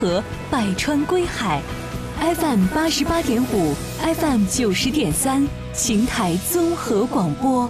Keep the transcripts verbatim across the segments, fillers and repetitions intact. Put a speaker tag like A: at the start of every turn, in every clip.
A: 和百川归海。F M 八十八点五 ，F M 九十点三，邢台综合广播。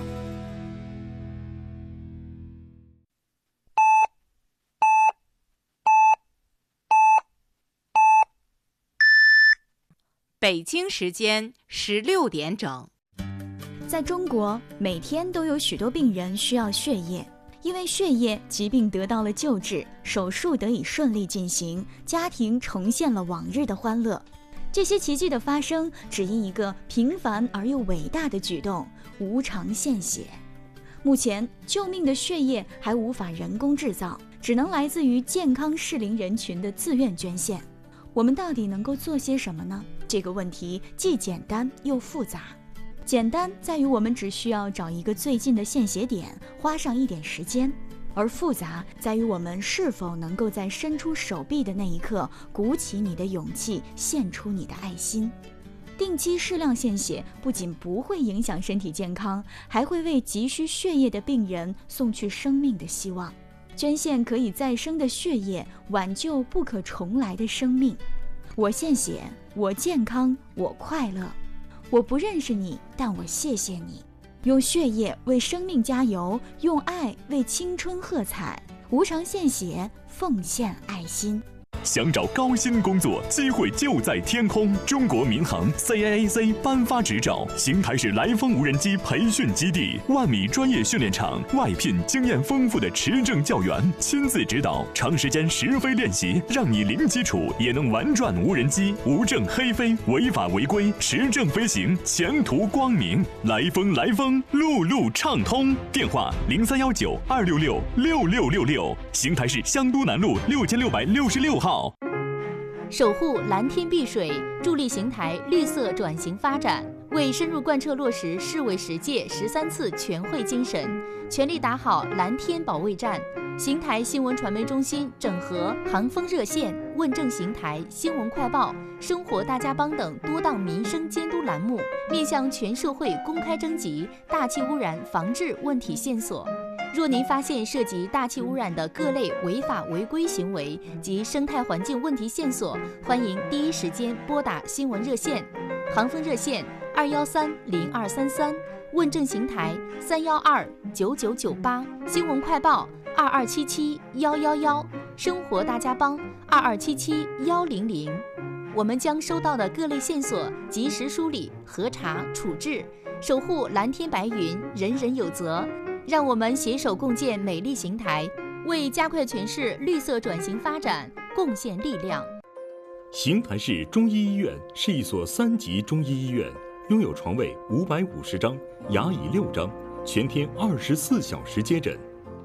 B: 北京时间十六点整。
C: 在中国，每天都有许多病人需要血液，因为血液，疾病得到了救治，手术得以顺利进行，家庭重现了往日的欢乐。这些奇迹的发生，只因一个平凡而又伟大的举动——无偿献血。目前，救命的血液还无法人工制造，只能来自于健康适龄人群的自愿捐献。我们到底能够做些什么呢？这个问题既简单又复杂。简单在于我们只需要找一个最近的献血点，花上一点时间；而复杂在于我们是否能够在伸出手臂的那一刻，鼓起你的勇气，献出你的爱心。定期适量献血不仅不会影响身体健康，还会为急需血液的病人送去生命的希望。捐献可以再生的血液，挽救不可重来的生命。我献血，我健康，我快乐。我不认识你，但我谢谢你。用血液为生命加油，用爱为青春喝彩。无偿献血，奉献爱心。
D: 想找高薪工作，机会就在天空。中国民航 C A A C 颁发执照，邢台市来风无人机培训基地，万米专业训练场，外聘经验丰富的持证教员，亲自指导，长时间实飞练习，让你零基础也能玩转无人机，无证黑飞，违法违规，持证飞行，前途光明。来风来风，路路畅通。电话零三幺九二六六六六六六，邢台市香都南路六千六百六十六号。
E: 守护蓝天碧水，助力邢台绿色转型发展，为深入贯彻落实市委十届十三次全会精神，全力打好蓝天保卫战。邢台新闻传媒中心整合航风热线、问政邢台、新闻快报、生活大家帮等多档民生监督栏目，面向全社会公开征集大气污染防治问题线索。若您发现涉及大气污染的各类违法违规行为及生态环境问题线索，欢迎第一时间拨打新闻热线，航风热线二幺三零二三三，问政邢台三幺二九九九八，新闻快报二二七七幺幺幺，生活大家帮二二七七幺零零。我们将收到的各类线索及时梳理、核查、处置，守护蓝天白云，人人有责。让我们携手共建美丽邢台，为加快全市绿色转型发展贡献力量。
F: 邢台市中医医院是一所三级中医医院，拥有床位五百五十张，牙椅六张，全天二十四小时接诊。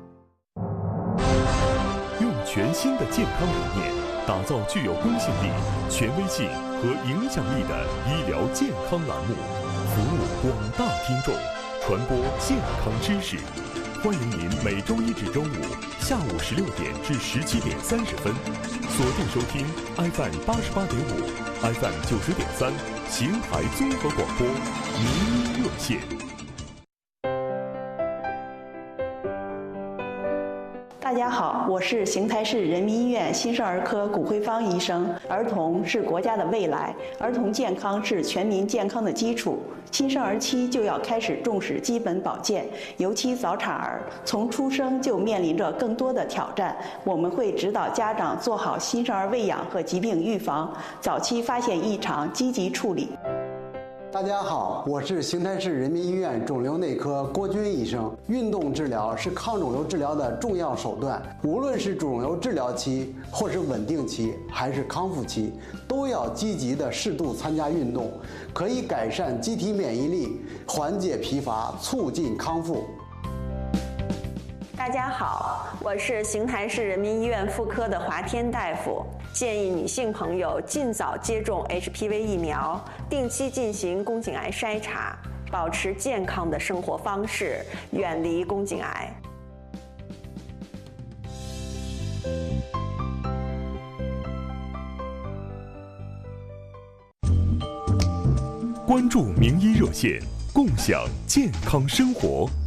F: 用全新的健康理念，打造具有公信力、权威性和影响力的医疗健康栏目，服务广大听众，传播健康知识。欢迎您每周一至周五下午十六点至十七点三十分，锁定收听 F M 八十八点五、F M 九十点三邢台综合广播民医热线。
G: 大家好，我是邢台市人民医院新生儿科谷慧芳医生。儿童是国家的未来，儿童健康是全民健康的基础。新生儿期就要开始重视基本保健，尤其早产儿从出生就面临着更多的挑战。我们会指导家长做好新生儿喂养和疾病预防，早期发现异常，积极处理。
H: 大家好，我是邢台市人民医院肿瘤内科郭军医生。运动治疗是抗肿瘤治疗的重要手段，无论是肿瘤治疗期，或是稳定期，还是康复期，都要积极的适度参加运动，可以改善机体免疫力，缓解疲乏，促进康复。
I: 大家好，我是邢台市人民医院妇科的华天大夫。建议女性朋友尽早接种 H P V 疫苗，定期进行宫颈癌筛查，保持健康的生活方式，远离宫颈癌。
F: 关注名医热线，共享健康生活。